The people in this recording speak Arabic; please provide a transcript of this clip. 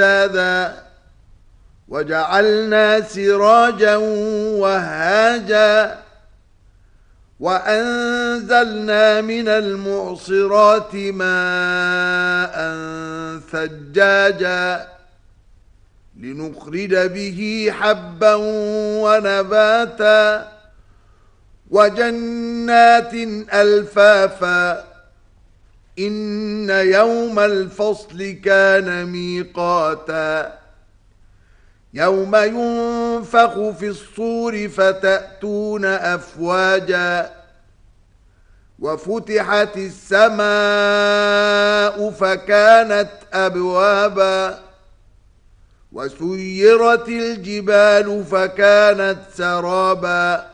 هذا وجعلنا سراجا وهاجا وأنزلنا من المعصرات ماء ثجاجا لنخرج به حبا ونباتا وجنات ألفافا إن يوم الفصل كان ميقاتا يوم ينفخ في الصور فتأتون أفواجا وفتحت السماء فكانت أبوابا وسيرت الجبال فكانت سرابا